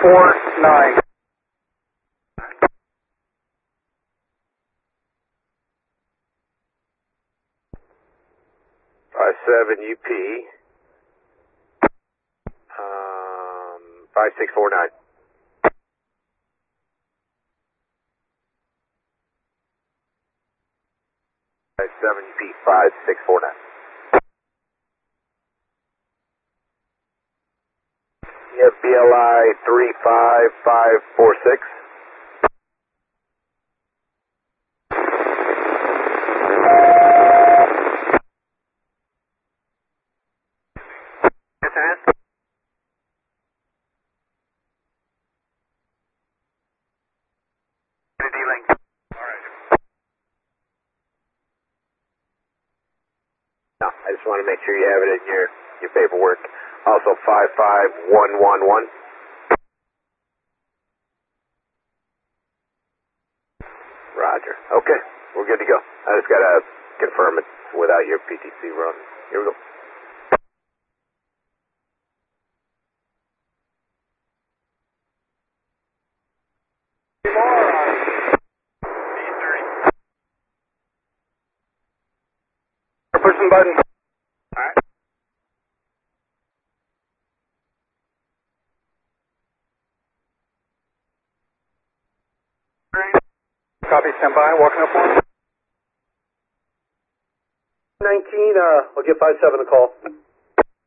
549. 57 UP. 5649. 57 UP 5649. You have BLI 35546. No, I just want to make sure you have it in your paperwork. Also 55111. Roger. Okay, we're good to go. I just gotta confirm it without your PTC run. Here we go. Push some button. Alright. Copy, stand by, walking up one. 19, I'll give 57 a call.